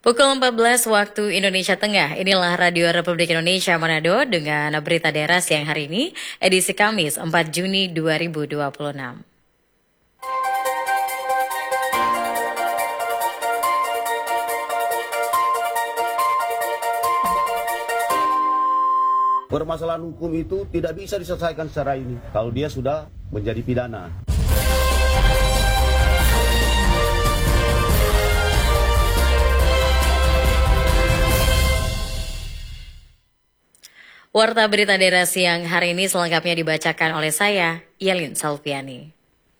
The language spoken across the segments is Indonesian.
Pukul 14 waktu Indonesia Tengah, inilah Radio Republik Indonesia Manado dengan berita daerah siang hari ini, edisi Kamis 4 Juni 2026. Permasalahan hukum itu tidak bisa diselesaikan secara ini kalau dia sudah menjadi pidana. Warta berita daerah siang hari ini selengkapnya dibacakan oleh saya, Yelin Salviani.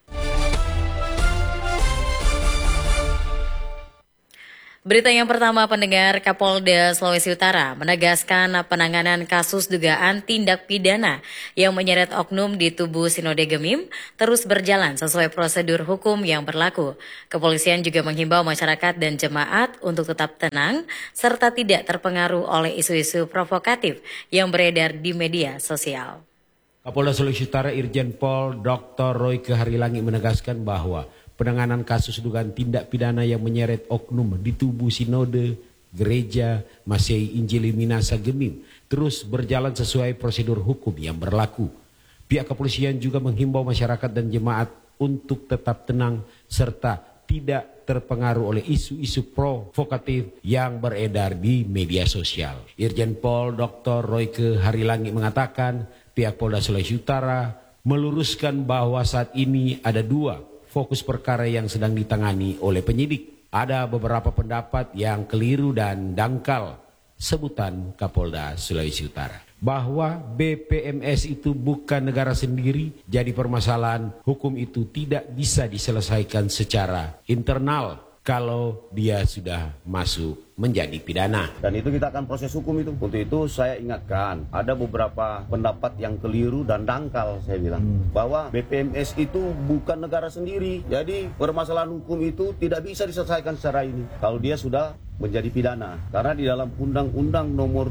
Berita yang pertama, pendengar, Kapolda Sulawesi Utara menegaskan penanganan kasus dugaan tindak pidana yang menyeret oknum di tubuh Sinode Gemim terus berjalan sesuai prosedur hukum yang berlaku. Kepolisian juga menghimbau masyarakat dan jemaat untuk tetap tenang serta tidak terpengaruh oleh isu-isu provokatif yang beredar di media sosial. Kapolda Sulawesi Utara Irjen Pol Dr. Royke Harilangi menegaskan bahwa penanganan kasus dugaan tindak pidana yang menyeret oknum di tubuh Sinode Gereja Masehi Injili Minasa Gemim terus berjalan sesuai prosedur hukum yang berlaku. Pihak kepolisian juga menghimbau masyarakat dan jemaat untuk tetap tenang serta tidak terpengaruh oleh isu-isu provokatif yang beredar di media sosial. Irjen Pol Dr. Royke Harilangi mengatakan pihak Polda Sulawesi Utara meluruskan bahwa saat ini ada dua fokus perkara yang sedang ditangani oleh penyidik. Ada beberapa pendapat yang keliru dan dangkal sebutan Kapolda Sulawesi Utara. Bahwa BPMS itu bukan negara sendiri, jadi permasalahan hukum itu tidak bisa diselesaikan secara internal kalau dia sudah masuk menjadi pidana. Dan itu kita akan proses hukum itu. Untuk itu saya ingatkan, ada beberapa pendapat yang keliru dan dangkal saya bilang. Bahwa BPMS itu bukan negara sendiri. Jadi permasalahan hukum itu tidak bisa diselesaikan secara ini kalau dia sudah menjadi pidana. Karena di dalam Undang-Undang Nomor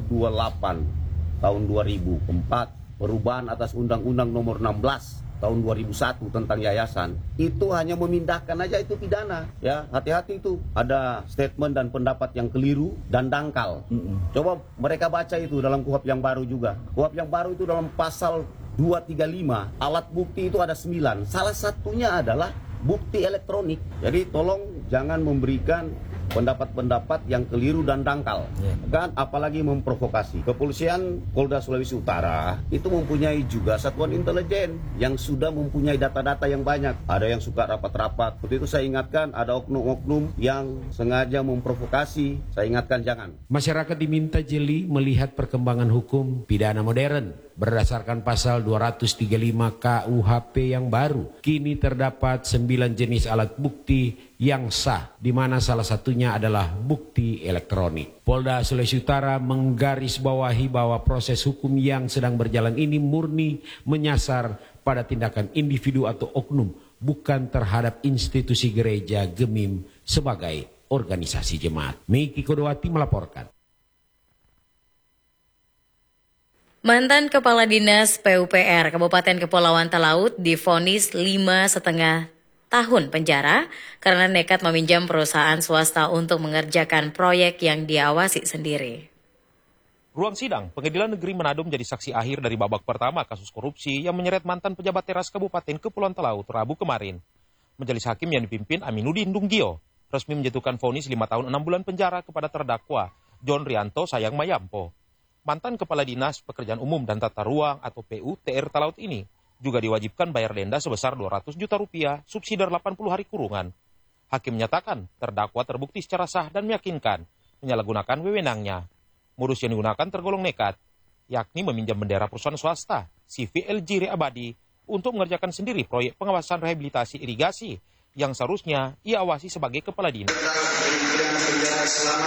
28 tahun 2004, perubahan atas Undang-Undang Nomor 16 tahun 2001 tentang yayasan, itu hanya memindahkan aja itu pidana. Ya, hati-hati itu. Ada statement dan pendapat yang keliru dan dangkal. Coba mereka baca itu dalam KUHP yang baru juga. KUHP yang baru itu dalam pasal 235, alat bukti itu ada 9. Salah satunya adalah bukti elektronik. Jadi tolong jangan memberikan pendapat-pendapat yang keliru dan dangkal, kan apalagi memprovokasi. Kepolisian Polda Sulawesi Utara itu mempunyai juga satuan intelijen yang sudah mempunyai data-data yang banyak. Ada yang suka rapat-rapat. Begitu saya ingatkan, ada oknum-oknum yang sengaja memprovokasi. Saya ingatkan jangan. Masyarakat diminta jeli melihat perkembangan hukum pidana modern. Berdasarkan pasal 235 KUHP yang baru, kini terdapat 9 jenis alat bukti yang sah, di mana salah satunya adalah bukti elektronik. Polda Sulawesi Utara menggarisbawahi bahwa proses hukum yang sedang berjalan ini murni menyasar pada tindakan individu atau oknum, bukan terhadap institusi gereja Gemim sebagai organisasi jemaat. Miki Kodowati melaporkan. Mantan Kepala Dinas PUPR Kabupaten Kepulauan Talaut divonis 5,5 tahun penjara karena nekat meminjam perusahaan swasta untuk mengerjakan proyek yang diawasi sendiri. Ruang sidang Pengadilan Negeri Manado menjadi saksi akhir dari babak pertama kasus korupsi yang menyeret mantan pejabat teras Kabupaten Kepulauan Talaut Rabu kemarin. Majelis hakim yang dipimpin Aminuddin Dunggio resmi menjatuhkan vonis 5 tahun 6 bulan penjara kepada terdakwa John Rianto Sayang Mayampo. Mantan Kepala Dinas Pekerjaan Umum dan Tata Ruang atau PUTR Talaut ini juga diwajibkan bayar denda sebesar 200 juta rupiah subsidi 80 hari kurungan. Hakim menyatakan terdakwa terbukti secara sah dan meyakinkan menyalahgunakan wewenangnya. Modus yang digunakan tergolong nekat, yakni meminjam bendera perusahaan swasta, CVLG Abadi, untuk mengerjakan sendiri proyek pengawasan rehabilitasi irigasi yang seharusnya ia awasi sebagai kepala dinas. Selama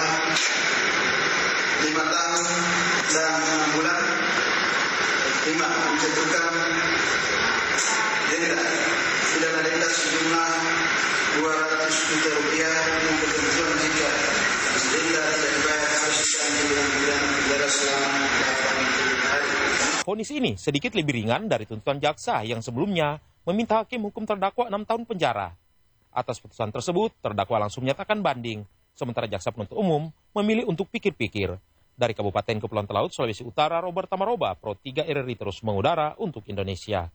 5 tahun dan 6 bulan, 5 menjatuhkan denda pidana denda sejumlah 200 juta rupiah dengan ketentuan jika denda tidak dibayar harus diambil dengan pidana penjara selama 80 hari. Vonis ini sedikit lebih ringan dari tuntutan jaksa yang sebelumnya meminta hakim hukum terdakwa 6 tahun penjara. Atas putusan tersebut, terdakwa langsung menyatakan banding Sementara jaksa penuntut umum memilih untuk pikir-pikir. Dari Kabupaten Kepulauan Talaut, Sulawesi Utara, Robert Tamaroba, Pro 3 RRI terus mengudara untuk Indonesia.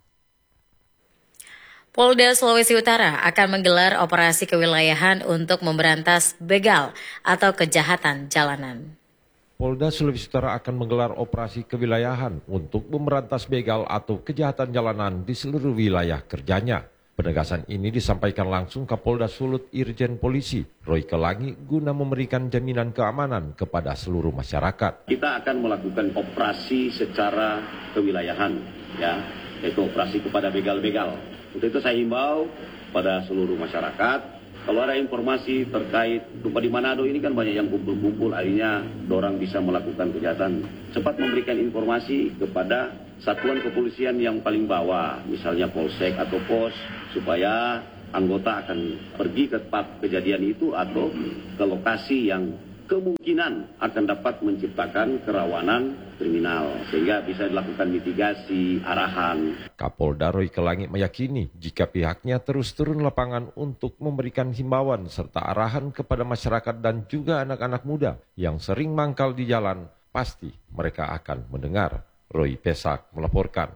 Polda Sulawesi Utara akan menggelar operasi kewilayahan untuk memberantas begal atau kejahatan jalanan. Polda Sulawesi Utara akan menggelar operasi kewilayahan untuk memberantas begal atau kejahatan jalanan di seluruh wilayah kerjanya. Penegasan ini disampaikan langsung Kapolda Sulut Irjen Polisi Roy Kelangi guna memberikan jaminan keamanan kepada seluruh masyarakat. Kita akan melakukan operasi secara kewilayahan, ya, yaitu operasi kepada begal-begal. Untuk itu saya himbau pada seluruh masyarakat, kalau ada informasi terkait di Manado ini kan banyak yang kumpul-kumpul, akhirnya orang bisa melakukan kejahatan. Cepat memberikan informasi kepada satuan kepolisian yang paling bawah, misalnya Polsek atau Pos, supaya anggota akan pergi ke tempat kejadian itu atau ke lokasi yang kemungkinan akan dapat menciptakan kerawanan kriminal, sehingga bisa dilakukan mitigasi, arahan. Kapolda Roy Kelangi meyakini jika pihaknya terus turun lapangan untuk memberikan himbauan serta arahan kepada masyarakat dan juga anak-anak muda yang sering mangkal di jalan, pasti mereka akan mendengar. Roy Pesak melaporkan.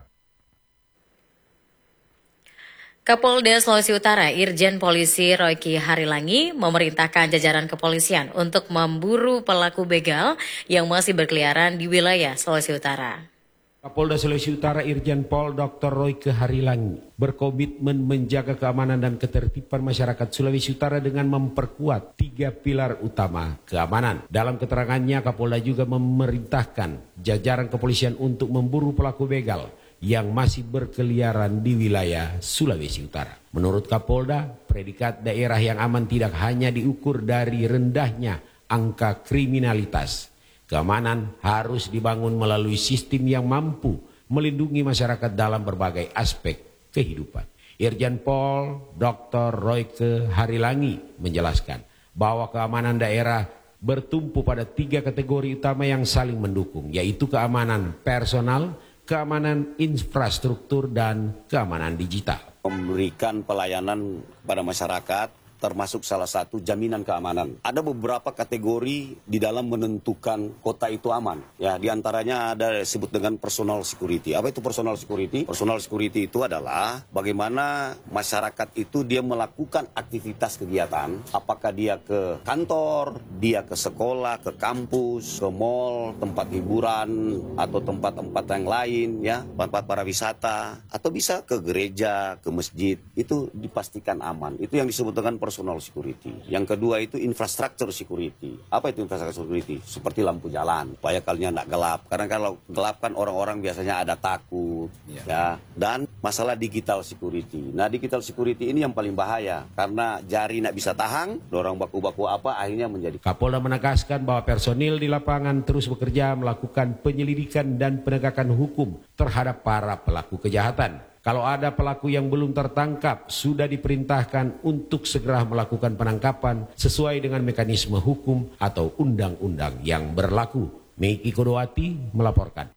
Kapolda Sulawesi Utara Irjen Polisi Royki Harilangi memerintahkan jajaran kepolisian untuk memburu pelaku begal yang masih berkeliaran di wilayah Sulawesi Utara. Kapolda Sulawesi Utara Irjen Pol Dr. Royke Harilangi berkomitmen menjaga keamanan dan ketertiban masyarakat Sulawesi Utara dengan memperkuat 3 pilar utama keamanan. Dalam keterangannya, Kapolda juga memerintahkan jajaran kepolisian untuk memburu pelaku begal yang masih berkeliaran di wilayah Sulawesi Utara. Menurut Kapolda, predikat daerah yang aman tidak hanya diukur dari rendahnya angka kriminalitas. Keamanan harus dibangun melalui sistem yang mampu melindungi masyarakat dalam berbagai aspek kehidupan. Irjen Pol Dr. Royke Harilangi menjelaskan bahwa keamanan daerah bertumpu pada 3 kategori utama yang saling mendukung, yaitu keamanan personal, keamanan infrastruktur, dan keamanan digital. Memberikan pelayanan kepada masyarakat, termasuk salah satu jaminan keamanan. Ada beberapa kategori di dalam menentukan kota itu aman. Ya, di antaranya ada disebut dengan personal security. Apa itu personal security? Personal security itu adalah bagaimana masyarakat itu dia melakukan aktivitas kegiatan, apakah dia ke kantor, dia ke sekolah, ke kampus, ke mall, tempat hiburan atau tempat-tempat yang lain, ya, tempat para wisata, atau bisa ke gereja, ke masjid. Itu dipastikan aman. Itu yang disebut dengan personal security. Yang kedua itu infrastructure security. Apa itu infrastructure security? Seperti lampu jalan, supaya kalian tidak gelap. Karena kalau gelap kan orang-orang biasanya ada takut, ya. Dan masalah digital security. Nah, digital security ini yang paling bahaya karena jari tidak bisa tahan, orang baku-baku apa akhirnya menjadi. Kapolda menegaskan bahwa personil di lapangan terus bekerja melakukan penyelidikan dan penegakan hukum terhadap para pelaku kejahatan. Kalau ada pelaku yang belum tertangkap, sudah diperintahkan untuk segera melakukan penangkapan sesuai dengan mekanisme hukum atau undang-undang yang berlaku. Meiki Kodowati melaporkan.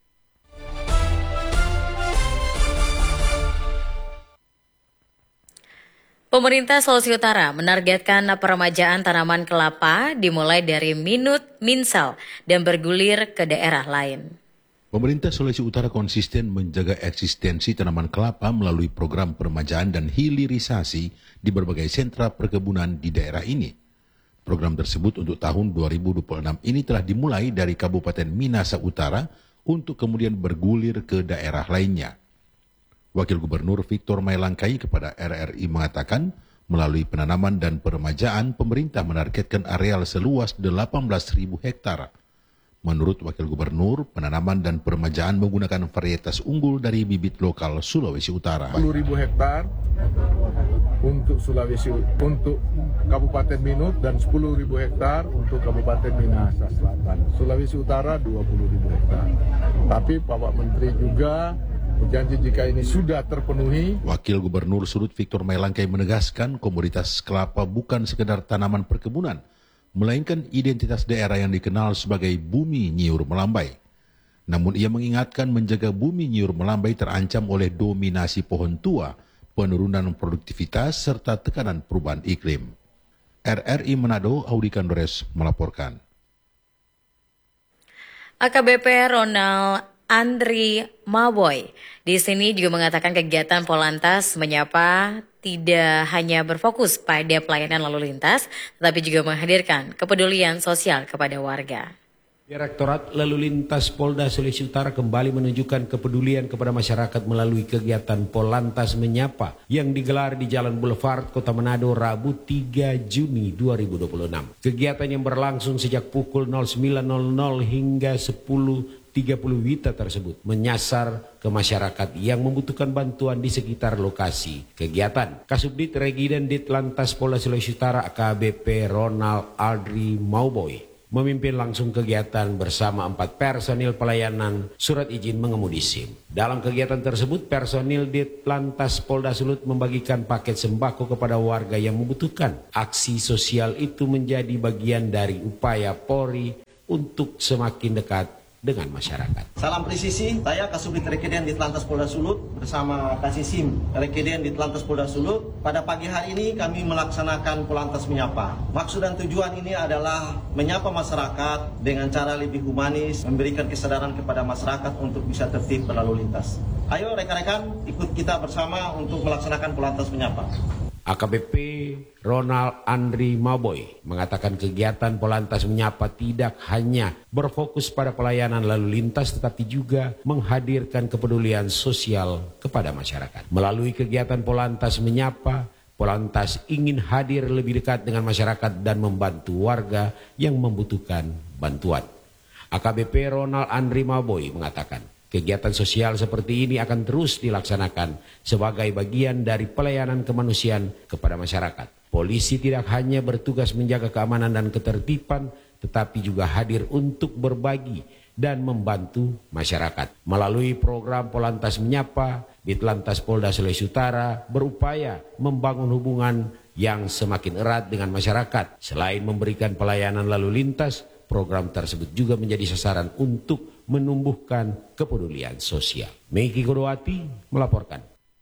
Pemerintah Sulawesi Utara menargetkan peremajaan tanaman kelapa dimulai dari minut minsal dan bergulir ke daerah lain. Pemerintah Sulawesi Utara konsisten menjaga eksistensi tanaman kelapa melalui program peremajaan dan hilirisasi di berbagai sentra perkebunan di daerah ini. Program tersebut untuk tahun 2026 ini telah dimulai dari Kabupaten Minahasa Utara untuk kemudian bergulir ke daerah lainnya. Wakil Gubernur Victor Mailangkai kepada RRI mengatakan, melalui penanaman dan peremajaan, pemerintah menargetkan areal seluas 18.000 hektar. Menurut Wakil Gubernur, penanaman dan peremajaan menggunakan varietas unggul dari bibit lokal Sulawesi Utara. 10.000 hektar untuk untuk Kabupaten Minut dan 10.000 hektar untuk Kabupaten Minahasa Selatan. Sulawesi Utara 20.000 hektar. Tapi Bapak Menteri juga berjanji jika ini sudah terpenuhi. Wakil Gubernur Sulut Victor Mailangkai menegaskan komoditas kelapa bukan sekedar tanaman perkebunan, melainkan identitas daerah yang dikenal sebagai bumi nyiur melambai. Namun ia mengingatkan menjaga bumi nyiur melambai terancam oleh dominasi pohon tua, penurunan produktivitas, serta tekanan perubahan iklim. RRI Manado, Audi Kandores melaporkan. AKBP Ronald Andri Maboy di sini juga mengatakan kegiatan Polantas Menyapa tidak hanya berfokus pada pelayanan lalu lintas, tetapi juga menghadirkan kepedulian sosial kepada warga. Direktorat Lalu Lintas Polda Sulawesi Utara kembali menunjukkan kepedulian kepada masyarakat melalui kegiatan Polantas Menyapa yang digelar di Jalan Boulevard Kota Manado Rabu 3 Juni 2026. Kegiatan yang berlangsung sejak pukul 09.00 hingga 10.30 WITA tersebut menyasar ke masyarakat yang membutuhkan bantuan di sekitar lokasi kegiatan. Kasubdit Regiden Ditlantas Polda Sulawesi Utara AKBP Ronald Andri Maboy memimpin langsung kegiatan bersama 4 personil pelayanan surat izin mengemudi SIM. Dalam kegiatan tersebut, personil Ditlantas Polda Sulut membagikan paket sembako kepada warga yang membutuhkan. Aksi sosial itu menjadi bagian dari upaya Polri untuk semakin dekat dengan masyarakat. Salam presisi, saya Kasubdit Rekiden Ditlantas Polda Sulut bersama Kasisim Rekiden Ditlantas Polda Sulut. Pada pagi hari ini kami melaksanakan Polantas Menyapa. Maksud dan tujuan ini adalah menyapa masyarakat dengan cara lebih humanis, memberikan kesadaran kepada masyarakat untuk bisa tertib berlalu lintas. Ayo rekan-rekan ikut kita bersama untuk melaksanakan Polantas Menyapa. AKBP Ronald Andri Maboy mengatakan kegiatan Polantas Menyapa tidak hanya berfokus pada pelayanan lalu lintas tetapi juga menghadirkan kepedulian sosial kepada masyarakat. Melalui kegiatan Polantas Menyapa, Polantas ingin hadir lebih dekat dengan masyarakat dan membantu warga yang membutuhkan bantuan. AKBP Ronald Andri Maboy mengatakan, kegiatan sosial seperti ini akan terus dilaksanakan sebagai bagian dari pelayanan kemanusiaan kepada masyarakat. Polisi tidak hanya bertugas menjaga keamanan dan ketertiban, tetapi juga hadir untuk berbagi dan membantu masyarakat. Melalui program Polantas Menyapa, Ditlantas Polda Sulawesi Utara berupaya membangun hubungan yang semakin erat dengan masyarakat. Selain memberikan pelayanan lalu lintas, program tersebut juga menjadi sasaran untuk menumbuhkan kepedulian sosial. Meki Kodowati melaporkan.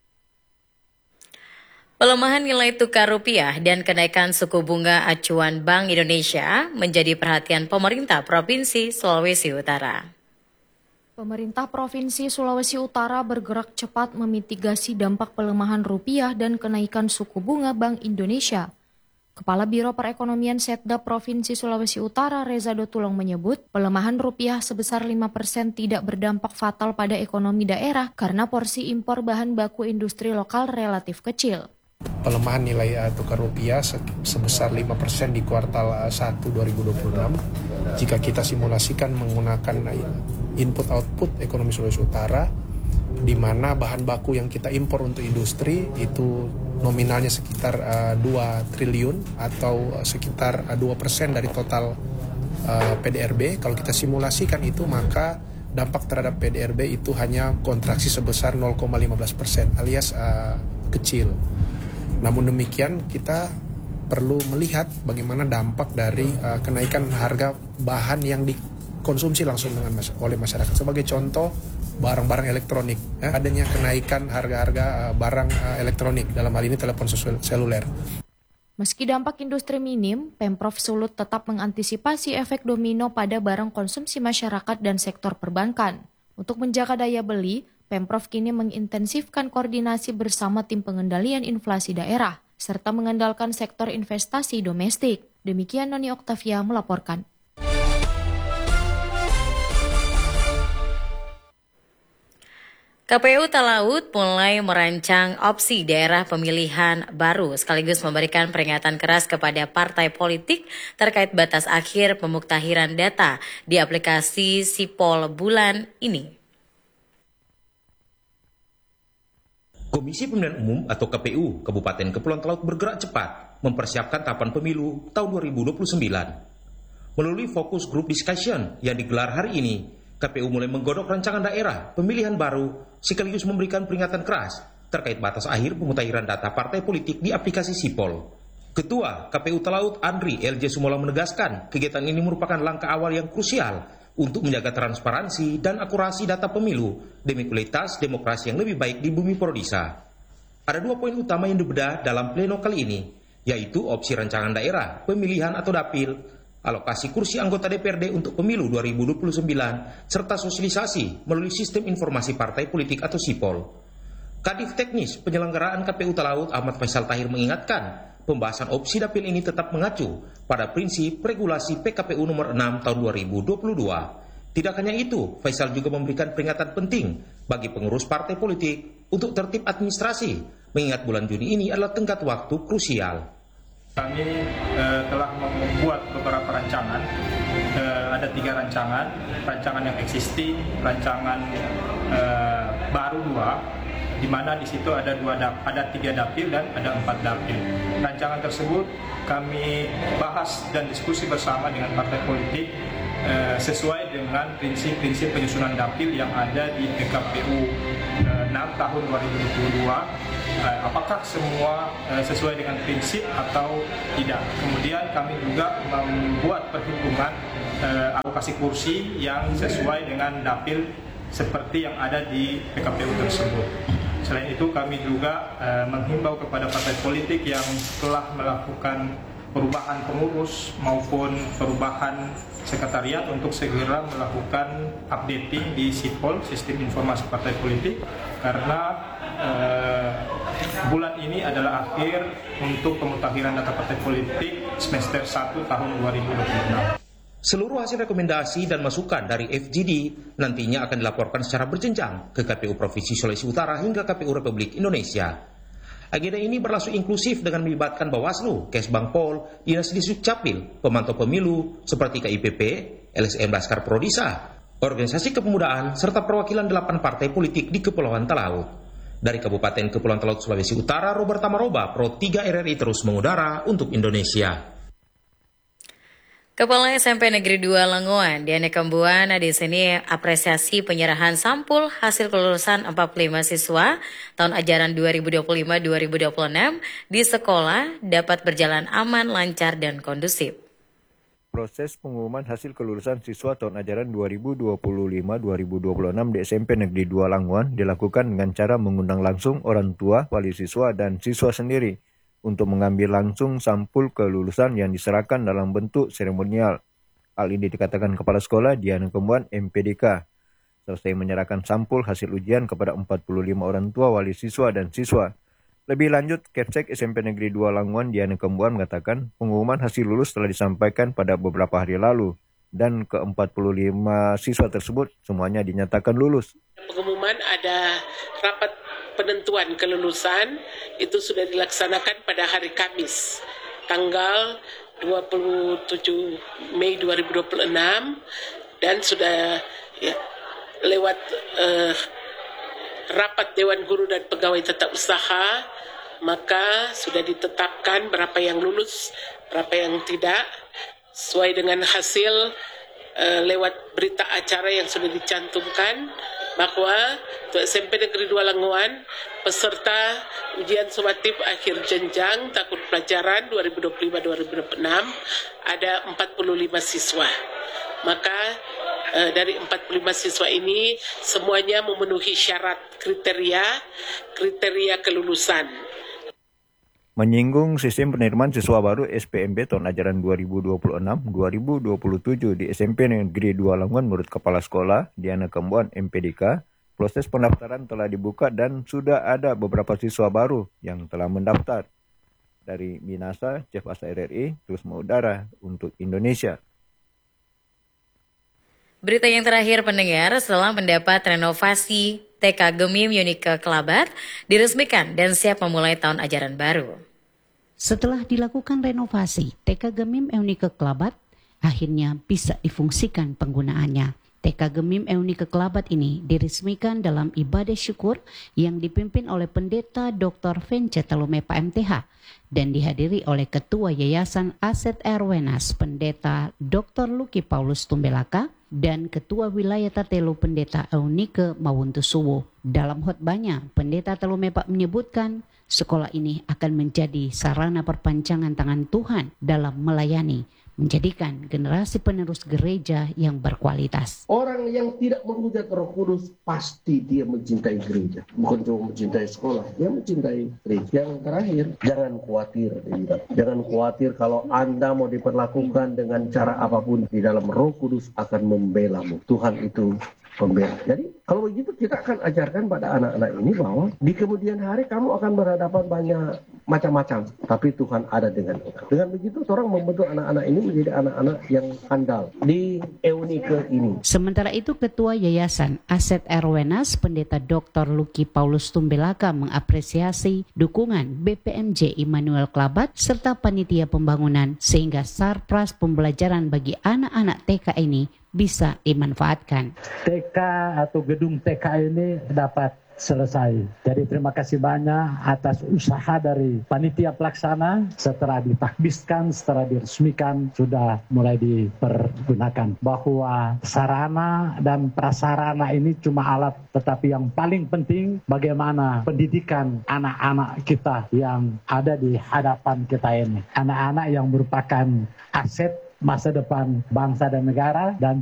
Pelemahan nilai tukar rupiah dan kenaikan suku bunga acuan Bank Indonesia menjadi perhatian pemerintah Provinsi Sulawesi Utara. Pemerintah Provinsi Sulawesi Utara bergerak cepat memitigasi dampak pelemahan rupiah dan kenaikan suku bunga Bank Indonesia. Kepala Biro Perekonomian Setda Provinsi Sulawesi Utara Reza Dotulong menyebut pelemahan rupiah sebesar 5% tidak berdampak fatal pada ekonomi daerah karena porsi impor bahan baku industri lokal relatif kecil. Pelemahan nilai tukar rupiah sebesar 5% di kuartal 1 2026 jika kita simulasikan menggunakan input-output ekonomi Sulawesi Utara di mana bahan baku yang kita impor untuk industri itu nominalnya sekitar 2 triliun atau sekitar 2% dari total PDRB. Kalau kita simulasikan itu maka dampak terhadap PDRB itu hanya kontraksi sebesar 0,15% alias kecil. Namun demikian kita perlu melihat bagaimana dampak dari kenaikan harga bahan yang dikonsumsi langsung oleh masyarakat. Sebagai contoh, barang-barang elektronik, adanya kenaikan harga-harga barang elektronik, dalam hal ini telepon seluler. Meski dampak industri minim, Pemprov Sulut tetap mengantisipasi efek domino pada barang konsumsi masyarakat dan sektor perbankan. Untuk menjaga daya beli, Pemprov kini mengintensifkan koordinasi bersama tim pengendalian inflasi daerah, serta mengandalkan sektor investasi domestik. Demikian Noni Oktavia melaporkan. KPU Talaut mulai merancang opsi daerah pemilihan baru sekaligus memberikan peringatan keras kepada partai politik terkait batas akhir pemuktahiran data di aplikasi Sipol bulan ini. Komisi Pemilihan Umum atau KPU Kabupaten Kepulauan Talaut bergerak cepat mempersiapkan tahapan pemilu tahun 2029. Melalui fokus group discussion yang digelar hari ini, KPU mulai menggodok rancangan daerah pemilihan baru sekaligus memberikan peringatan keras terkait batas akhir pemutahiran data partai politik di aplikasi Sipol. Ketua KPU Talaut Andri LJ Sumola menegaskan kegiatan ini merupakan langkah awal yang krusial untuk menjaga transparansi dan akurasi data pemilu demi kualitas demokrasi yang lebih baik di bumi Prodisa. Ada 2 poin utama yang dibedah dalam pleno kali ini. yaitu opsi rancangan daerah, pemilihan atau dapil, alokasi kursi anggota DPRD untuk pemilu 2029, serta sosialisasi melalui sistem informasi partai politik atau SIPOL. Kadif Teknis Penyelenggaraan KPU Talaut Ahmad Faisal Tahir mengingatkan, pembahasan opsi dapil ini tetap mengacu pada prinsip regulasi PKPU nomor 6 tahun 2022. Tidak hanya itu, Faisal juga memberikan peringatan penting bagi pengurus partai politik untuk tertib administrasi, mengingat bulan Juni ini adalah tenggat waktu krusial. Kami telah membuat beberapa rancangan, ada 3 rancangan yang existing, rancangan baru 2, di mana di situ ada 3 dapil dan ada 4 dapil. Rancangan tersebut kami bahas dan diskusi bersama dengan partai politik sesuai dengan prinsip-prinsip penyusunan dapil yang ada di PKPU 6 tahun 2022. Apakah semua sesuai dengan prinsip atau tidak. Kemudian kami juga membuat perhitungan alokasi kursi yang sesuai dengan dapil seperti yang ada di PKPU tersebut. Selain itu kami juga menghimbau kepada partai politik yang telah melakukan perubahan pengurus maupun perubahan sekretariat untuk segera melakukan updating di SIPOL, Sistem Informasi Partai Politik, karena bulan ini adalah akhir untuk pemutakhiran data partai politik semester 1 tahun 2026. Seluruh hasil rekomendasi dan masukan dari FGD nantinya akan dilaporkan secara berjenjang ke KPU Provinsi Sulawesi Utara hingga KPU Republik Indonesia. Agenda ini berlangsung inklusif dengan melibatkan Bawaslu, Kesbang Pol, Dinas Disdukcapil, pemantau pemilu seperti KIPP, LSM Laskar Prodisa, organisasi kepemudaan, serta perwakilan 8 partai politik di Kepulauan Talaut. Dari Kabupaten Kepulauan Talaut Sulawesi Utara, Robert Tamaroba, Pro 3 RRI terus mengudara untuk Indonesia. Kepala SMP Negeri 2 Lengoan, Diana Kembuan, di sini apresiasi penyerahan sampul hasil kelulusan 45 siswa tahun ajaran 2025-2026 di sekolah dapat berjalan aman, lancar, dan kondusif. Proses pengumuman hasil kelulusan siswa tahun ajaran 2025-2026 di SMP Negeri 2 Lengoan dilakukan dengan cara mengundang langsung orang tua, wali siswa, dan siswa sendiri untuk mengambil langsung sampul kelulusan yang diserahkan dalam bentuk seremonial. Hal ini dikatakan Kepala Sekolah Diana Kembuan MPDK. Selesai menyerahkan sampul hasil ujian kepada 45 orang tua, wali siswa, dan siswa. Lebih lanjut, Kepsek SMP Negeri 2 Lengoan Diana Kembuan mengatakan pengumuman hasil lulus telah disampaikan pada beberapa hari lalu dan ke-45 siswa tersebut semuanya dinyatakan lulus. Pengumuman ada rapat penentuan kelulusan itu sudah dilaksanakan pada hari Kamis tanggal 27 Mei 2026 dan sudah lewat rapat Dewan Guru dan Pegawai Tetap Usaha, maka sudah ditetapkan berapa yang lulus, berapa yang tidak, sesuai dengan hasil lewat berita acara yang sudah dicantumkan, bahwa untuk SMP Negeri 2 Lengoan peserta ujian sumatif akhir jenjang tahun pelajaran 2025-2026 ada 45 siswa. Maka dari 45 siswa ini semuanya memenuhi syarat kriteria kelulusan. Menyinggung sistem penerimaan siswa baru SPMB tahun ajaran 2026-2027 di SMP Negeri 2 Lengoan menurut Kepala Sekolah Diana Kembuan MPDK, proses pendaftaran telah dibuka dan sudah ada beberapa siswa baru yang telah mendaftar. Dari Minasa, Chef Asa RRI, terus mengudara untuk Indonesia. Berita yang terakhir pendengar, setelah mendapat renovasi, TK Gemim Unika Kelabat diresmikan dan siap memulai tahun ajaran baru. Setelah dilakukan renovasi, TK Gemim Unika Kelabat akhirnya bisa difungsikan penggunaannya. TK Gemim Unika Kelabat ini diresmikan dalam ibadah syukur yang dipimpin oleh Pendeta Dr. Vence Talumepa MTH dan dihadiri oleh Ketua Yayasan Aset Erwenas Pendeta Dr. Luki Paulus Tumbelaka dan Ketua Wilayah Tatelo Pendeta Eunike Mawuntusuwo. Dalam khotbahnya, Pendeta Talumepa menyebutkan sekolah ini akan menjadi sarana perpanjangan tangan Tuhan dalam melayani menjadikan generasi penerus gereja yang berkualitas. Orang yang tidak menghujat Roh Kudus pasti dia mencintai gereja. Bukan cuma mencintai sekolah, dia mencintai gereja. Yang terakhir, jangan khawatir. Jangan khawatir kalau Anda mau diperlakukan dengan cara apapun, di dalam Roh Kudus akan membelamu. Tuhan itu pembela. Jadi kalau begitu kita akan ajarkan pada anak-anak ini bahwa di kemudian hari kamu akan berhadapan banyak macam-macam, tapi Tuhan ada dengan engkau. Dengan begitu orang membentuk anak-anak ini menjadi anak-anak yang andal di Eunike ini. Sementara itu Ketua Yayasan Aset Erwenas Pendeta Dr. Lucky Paulus Tumbelaka mengapresiasi dukungan BPMJ Immanuel Klabat serta panitia pembangunan sehingga sarpras pembelajaran bagi anak-anak TK ini bisa dimanfaatkan. TK atau gedung TK ini dapat selesai. Jadi terima kasih banyak atas usaha dari panitia pelaksana. Setelah ditakbiskan, setelah diresmikan, sudah mulai dipergunakan. Bahwa sarana dan prasarana ini cuma alat, tetapi yang paling penting bagaimana pendidikan anak-anak kita yang ada di hadapan kita ini. Anak-anak yang merupakan aset masa depan bangsa dan negara, dan